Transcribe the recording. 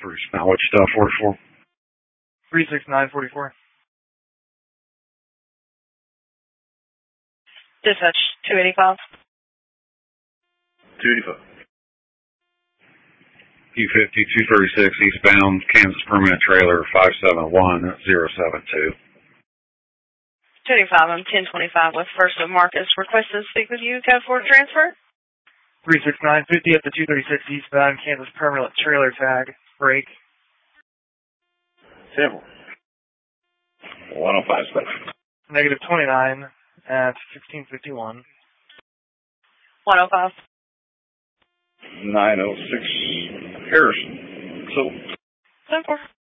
Bruce, now what stuff works for? 36944. Dispatch 285. 285. Q50 236 eastbound, Kansas Permanent Trailer 571-072. 285, I'm 1025 with First of Marcus. Requested to speak with you. Code 4 transfer. 36950 up to 236 eastbound, Kansas Permanent Trailer tag. Break. Sample. 105 special. Negative 29 at 1651. 105. 906 Harrison. So. 10-4.